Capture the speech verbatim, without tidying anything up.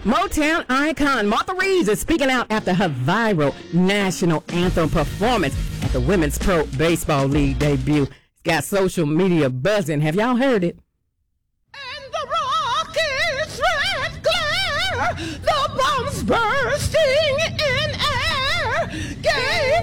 Motown icon Martha Reeves is speaking out after her viral national anthem performance at the Women's Pro Baseball League debut. It's got social media buzzing. Have y'all heard it? And the rocket's red glare, the bombs bursting in air, gave